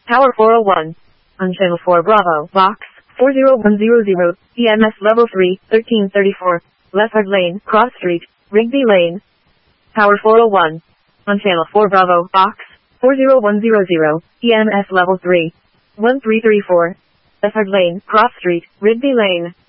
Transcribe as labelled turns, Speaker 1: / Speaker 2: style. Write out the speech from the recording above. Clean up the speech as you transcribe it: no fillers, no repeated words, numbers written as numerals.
Speaker 1: Tower 401. On channel 4 Bravo, box 40100, EMS level 3, 1334, Lefford Lane, Cross Street, Rigby Lane. Tower 401. On channel 4 Bravo, box 40100, EMS level 3, 1334, Lefford Lane, Cross Street, Rigby Lane.